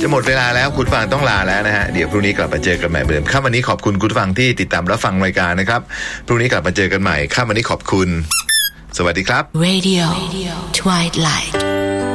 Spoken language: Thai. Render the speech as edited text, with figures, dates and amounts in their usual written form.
จะหมดเวลาแล้วคุณฟังต้องลาแล้วนะฮะเดี๋ยวพรุ่งนี้กลับมาเจอกันใหม่เหมือนเดิมค่ำวันนี้ขอบคุณคุณฟังที่ติดตามรับฟังรายการนะครับพรุ่งนี้กลับมาเจอกันใหม่ค่ำวันนี้ขอบคุณสวัสดีครับ Radio Twilight